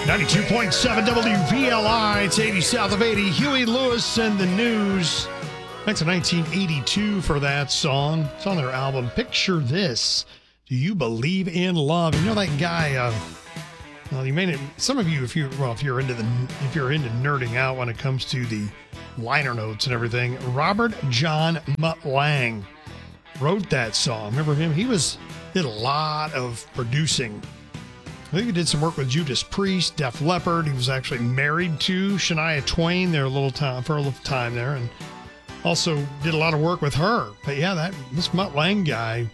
92.7 WVLI. It's 80 south of 80. Huey Lewis and the News. That's a 1982 for that song. It's on their album Picture This. Do you believe in love? You know that guy, well, you may, some of you, if you're into nerding out when it comes to the liner notes and everything, Robert John Mutt Lange wrote that song. Remember him? He did a lot of producing. I think he did some work with Judas Priest, Def Leppard. He was actually married to Shania Twain there for a little time there, and also did a lot of work with her. But yeah, this Mutt Lange guy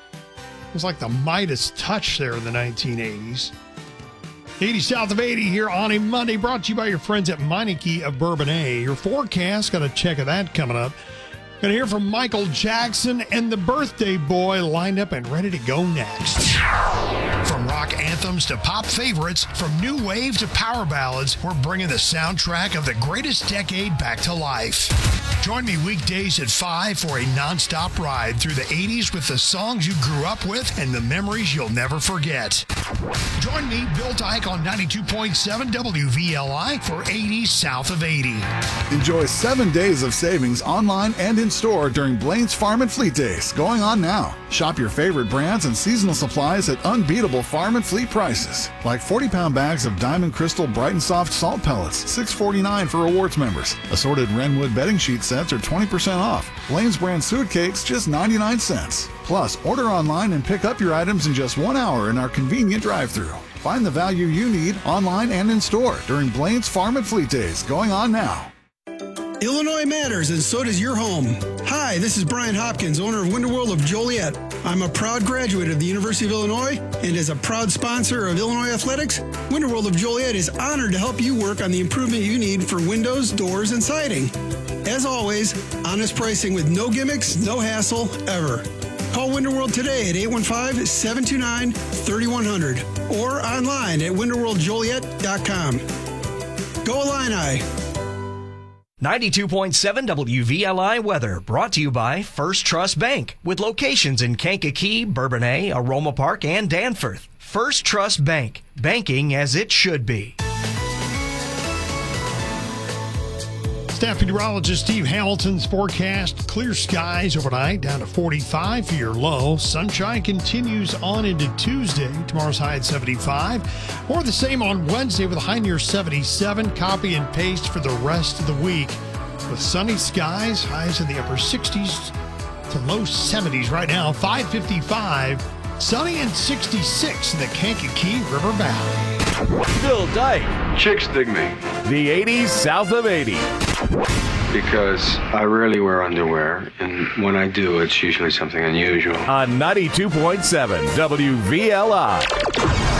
was like the Midas touch there in the 1980s. 80 south of 80 here on a Monday, brought to you by your friends at Meineke of Bourbonnais. Your forecast, got a check of that coming up. Gonna hear from Michael Jackson and the Birthday Boy lined up and ready to go next. From rock anthems to pop favorites, from new wave to power ballads, we're bringing the soundtrack of the greatest decade back to life. Join me weekdays at 5 for a nonstop ride through the 80s with the songs you grew up with and the memories you'll never forget. Join me, Bill Dyke, on 92.7 WVLI for 80 south of 80. Enjoy 7 days of savings online and in store during Blaine's Farm and Fleet Days, going on now. Shop your favorite brands and seasonal supplies at unbeatable farm and fleet prices. Like 40-pound bags of Diamond Crystal Bright and Soft salt pellets, $6.49 for rewards members. Assorted Wrenwood bedding sheet sets are 20% off. Blaine's brand suet cakes, just 99 cents. Plus, order online and pick up your items in just 1 hour in our convenient drive-thru. Find the value you need online and in store during Blaine's Farm and Fleet Days, going on now. Illinois matters, and so does your home. Hi, this is Brian Hopkins, owner of Winterworld of Joliet. I'm a proud graduate of the University of Illinois, and as a proud sponsor of Illinois Athletics, Winterworld of Joliet is honored to help you work on the improvement you need for windows, doors, and siding. As always, honest pricing with no gimmicks, no hassle, ever. Call Winterworld today at 815-729-3100 or online at winterworldjoliet.com. Go Illini! 92.7 WVLI weather brought to you by First Trust Bank with locations in Kankakee, Bourbonnais, Aroma Park, and Danforth. First Trust Bank, banking as it should be. Staff meteorologist Steve Hamilton's forecast: clear skies overnight, down to 45 for your low. Sunshine continues on into Tuesday. Tomorrow's high at 75. Or the same on Wednesday with a high near 77. Copy and paste for the rest of the week. With sunny skies, highs in the upper 60s to low 70s right now. 5:55. Sunny and 66 in the Kankakee River Valley. Bill Dyke. Chicks dig me. The 80s south of 80. Because I rarely wear underwear, and when I do, it's usually something unusual. On 92.7 WVLI.